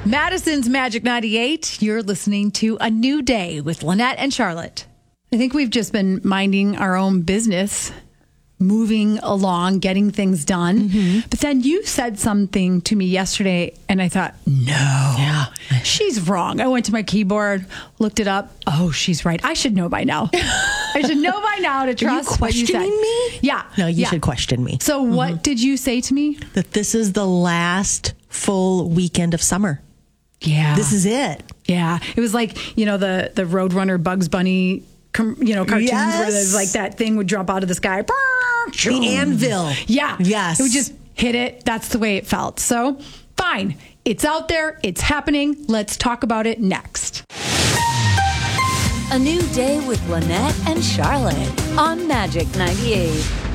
Madison's Magic 98. You're listening to A New Day with Lynette and Charlotte. I think we've just been minding our own business, moving along, getting things done. Mm-hmm. But then you said something to me yesterday, and I thought, no, she's wrong. I went to my keyboard, looked it up. Oh, she's right. I should know by now. I should know by now to trust what you said. Are you questioning me? Yeah. No, you should question me. So what did you say to me? That this is the last full weekend of summer. Yeah. This is it. Yeah. It was like, the Roadrunner Bugs Bunny, cartoons where there's like that thing would drop out of the sky. The anvil. Yeah. Yes. It would just hit it. That's the way it felt. So fine. It's out there. It's happening. Let's talk about it next. A New Day with Lynette and Charlotte on Magic 98.